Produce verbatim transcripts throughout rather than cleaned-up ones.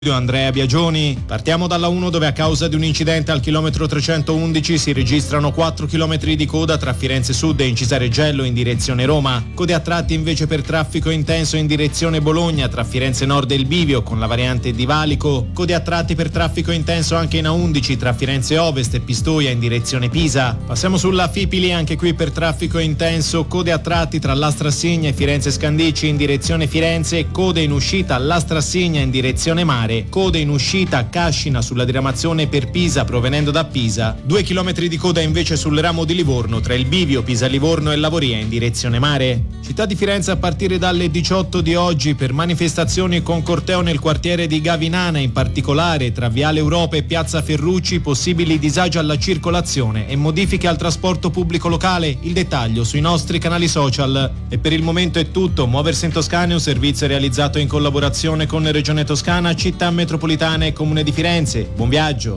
Andrea Biagioni. Partiamo dalla uno dove a causa di un incidente al chilometro trecentoundici si registrano quattro chilometri di coda tra Firenze Sud e Incisareggello in direzione Roma. Code a tratti invece per traffico intenso in direzione Bologna tra Firenze Nord e il Bivio con la variante di Valico. Code a tratti per traffico intenso anche in A undici tra Firenze Ovest e Pistoia in direzione Pisa. Passiamo sulla Fipili, anche qui per traffico intenso. Code a tratti tra Lastrassigna e Firenze Scandicci in direzione Firenze. Code in uscita Lastrassigna in direzione Mare. Code in uscita a Cascina sulla diramazione per Pisa provenendo da Pisa. Due chilometri di coda invece sul ramo di Livorno tra il Bivio, Pisa Livorno e Lavoria in direzione Mare. Città di Firenze a partire dalle diciotto di oggi per manifestazioni con corteo nel quartiere di Gavinana, in particolare tra Viale Europa e Piazza Ferrucci, possibili disagi alla circolazione e modifiche al trasporto pubblico locale. Il dettaglio sui nostri canali social. E per il momento è tutto. Muoversi in Toscana è un servizio realizzato in collaborazione con Regione Toscana, Città metropolitana e Comune di Firenze. Buon viaggio.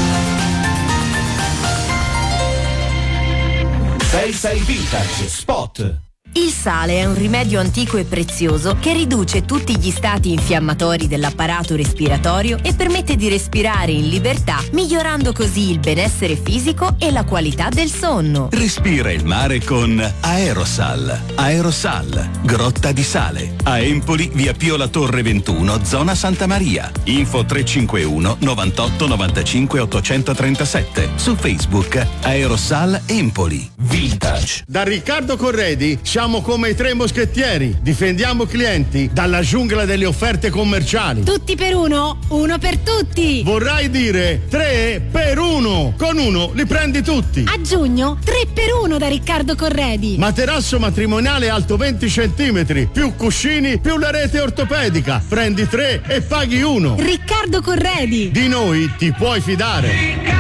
sei sei Vintage Spot. Il sale è un rimedio antico e prezioso che riduce tutti gli stati infiammatori dell'apparato respiratorio e permette di respirare in libertà, migliorando così il benessere fisico e la qualità del sonno. Respira il mare con Aerosal. Aerosal, Grotta di Sale. A Empoli, via Pio La Torre ventuno, zona Santa Maria. Info tre cinque uno novantotto novantacinque ottocentotrentasette. Su Facebook Aerosal Empoli. Vintage. Da Riccardo Corredi siamo come i tre moschettieri. Difendiamo clienti dalla giungla delle offerte commerciali. Tutti per uno, uno per tutti. Vorrai dire tre per uno. Con uno li prendi tutti. A giugno tre per uno da Riccardo Corredi. Materasso matrimoniale alto venti centimetri, più cuscini, più la rete ortopedica. Prendi tre e paghi uno. Riccardo Corredi. Di noi ti puoi fidare.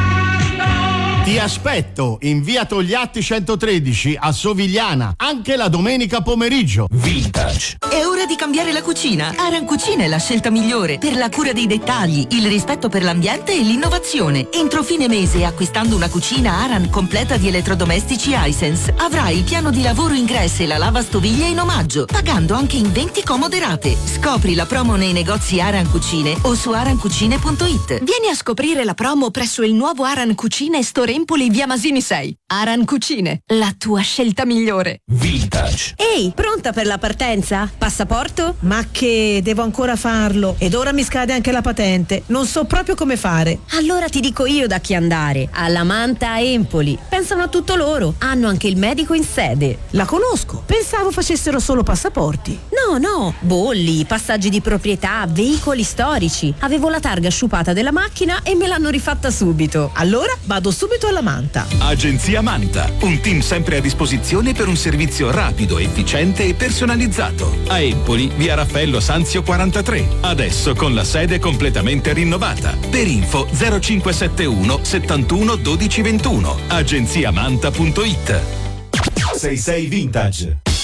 Ti aspetto in via Togliatti centotredici a Sovigliana, anche la domenica pomeriggio. Vintage. È ora di cambiare la cucina. Aran Cucina è la scelta migliore per la cura dei dettagli, il rispetto per l'ambiente e l'innovazione. Entro fine mese, acquistando una cucina Aran completa di elettrodomestici Hisense, avrai il piano di lavoro ingresso e la lavastoviglie in omaggio, pagando anche in venti comode rate. Scopri la promo nei negozi Aran Cucine o su aran cucine punto it. Vieni a scoprire la promo presso il nuovo Aran Cucine Store Empoli via Masini sei. Aran Cucine, la tua scelta migliore. Vintage. Ehi, pronta per la partenza? Passaporto? Ma che, devo ancora farlo. Ed ora mi scade anche la patente. Non so proprio come fare. Allora ti dico io da chi andare. Alla Manta a Empoli. Pensano a tutto loro. Hanno anche il medico in sede. La conosco. Pensavo facessero solo passaporti. No, no. Bolli, passaggi di proprietà, veicoli storici. Avevo la targa sciupata della macchina e me l'hanno rifatta subito. Allora vado subito alla Manta. Agenzia Manta, un team sempre a disposizione per un servizio rapido, efficiente e personalizzato. A Empoli, via Raffaello Sanzio quarantatré, adesso con la sede completamente rinnovata. Per info zero cinque sette uno settantuno dodici ventuno. agenziamanta punto it. sei sei Vintage.